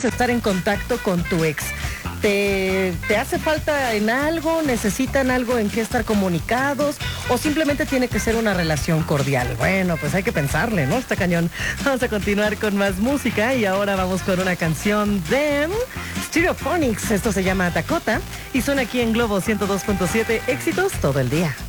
estar en contacto con tu ex? ¿Te hace falta en algo? ¿Necesitan algo en qué estar comunicados? ¿O simplemente tiene que ser una relación cordial? Bueno, pues hay que pensarle, ¿no? Está cañón. Vamos a continuar con más música y ahora vamos con una canción de Stereophonics. Esto se llama Dakota y suena aquí en Globo 102.7. Éxitos todo el día.